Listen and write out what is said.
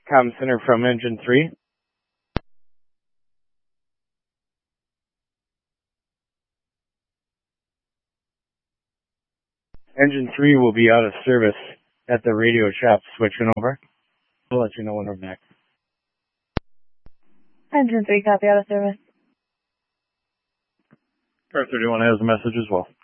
Comm Center from Engine 3. Engine 3 will be out of service at the radio shop. Switching over. I'll let you know when we're back. Engine 3, copy, out of service. Car 31 has a message as well.